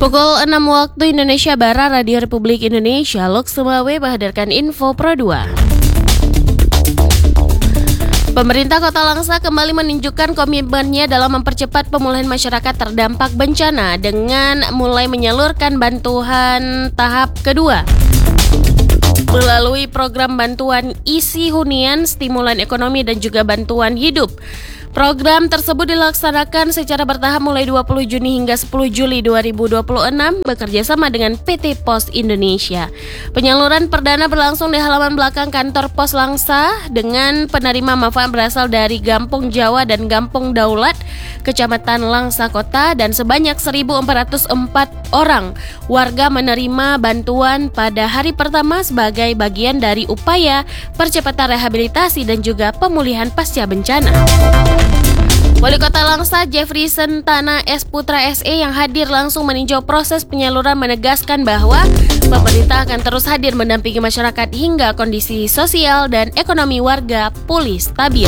Pukul 6 waktu Indonesia Barat, Radio Republik Indonesia, Lok Sumawe menghadirkan info Pro 2. Pemerintah Kota Langsa kembali menunjukkan komitmennya dalam mempercepat pemulihan masyarakat terdampak bencana dengan mulai menyalurkan bantuan tahap kedua. Melalui program bantuan isi hunian, stimulan ekonomi, dan juga bantuan hidup. Program tersebut dilaksanakan secara bertahap mulai 20 Juni hingga 10 Juli 2026 bekerjasama dengan PT Pos Indonesia. Penyaluran perdana berlangsung di halaman belakang kantor Pos Langsa dengan penerima manfaat berasal dari Gampong Jawa dan Gampong Daulat, Kecamatan Langsa Kota, dan sebanyak 1.404 orang warga menerima bantuan pada hari pertama sebagai bagian dari upaya percepatan rehabilitasi dan juga pemulihan pasca bencana. Wali Kota Langsa Jeffrey Sentana S. Putra SE yang hadir langsung meninjau proses penyaluran menegaskan bahwa pemerintah akan terus hadir mendampingi masyarakat hingga kondisi sosial dan ekonomi warga pulih stabil.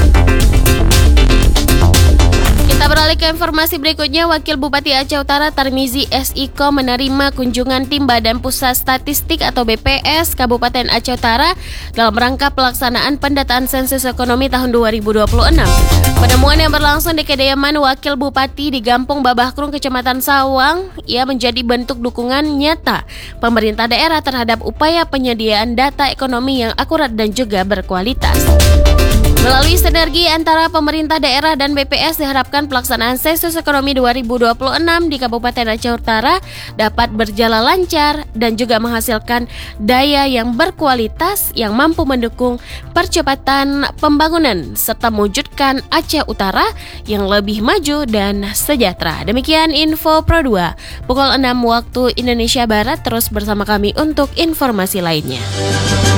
Kita beralih ke informasi berikutnya. Wakil Bupati Aceh Utara Tarmizi S. Iko menerima kunjungan tim Badan Pusat Statistik atau BPS Kabupaten Aceh Utara dalam rangka pelaksanaan pendataan sensus ekonomi tahun 2026. Penemuan yang berlangsung di kediaman Wakil Bupati di Gampong Babahkrung, Kecamatan Sawang, ia menjadi bentuk dukungan nyata pemerintah daerah terhadap upaya penyediaan data ekonomi yang akurat dan juga berkualitas. Melalui sinergi antara pemerintah daerah dan BPS diharapkan pelaksanaan sensus ekonomi 2026 di Kabupaten Aceh Utara dapat berjalan lancar dan juga menghasilkan daya yang berkualitas yang mampu mendukung percepatan pembangunan serta mewujudkan Aceh Utara yang lebih maju dan sejahtera. Demikian info Pro 2. Pukul 6 waktu Indonesia Barat, terus bersama kami untuk informasi lainnya.